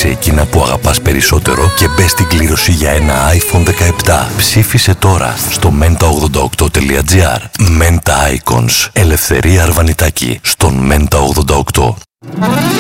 Επιλέξε εκείνα που αγαπάς περισσότερο και μπες στην κλήρωση για ένα iPhone 17. Ψήφισε τώρα στο menta88.gr. Menta Icons. Ελευθερία Αρβανιτάκη στον Menta 88.